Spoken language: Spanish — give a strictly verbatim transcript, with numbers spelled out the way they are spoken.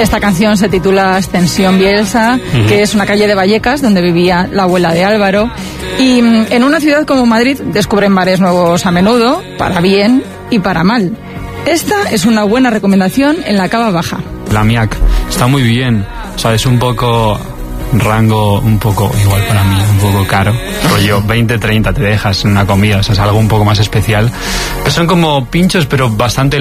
Esta canción se titula Ascensión Bielsa, uh-huh. que es una calle de Vallecas donde vivía la abuela de Álvaro. Y en una ciudad como Madrid descubren bares nuevos a menudo, para bien y para mal. Esta es una buena recomendación en la Cava Baja. La M I A C está muy bien, o sea, es un poco rango, un poco igual para mí, un poco caro. Rollo veinte, treinta te dejas en una comida, o sea, es algo un poco más especial. Pero son como pinchos, pero bastante